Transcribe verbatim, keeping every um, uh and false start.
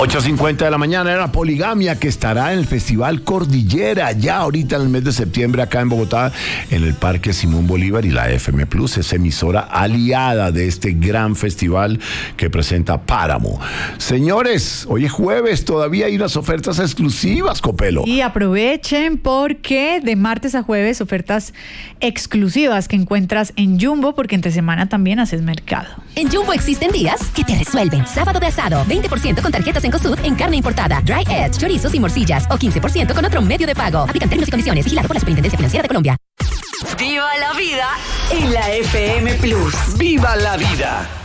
ocho cincuenta de la mañana era Poligamia, que estará en el Festival Cordillera, ya ahorita en el mes de septiembre acá en Bogotá, en el Parque Simón Bolívar, y la F M Plus es emisora aliada de este gran festival que presenta Páramo. Señores, hoy es jueves, todavía hay unas ofertas exclusivas, Copelo. Y aprovechen porque de martes a jueves ofertas exclusivas que encuentras en Jumbo, porque entre semana también haces mercado. En Jumbo existen días que te resuelven. Sábado de asado, veinte por ciento con tarjetas en Cosud en carne importada, Dry Edge, chorizos y morcillas, o quince por ciento con otro medio de pago. Aplican términos y condiciones. Vigilado por la Superintendencia Financiera de Colombia. ¡Viva la vida en la F M Plus! ¡Viva la vida!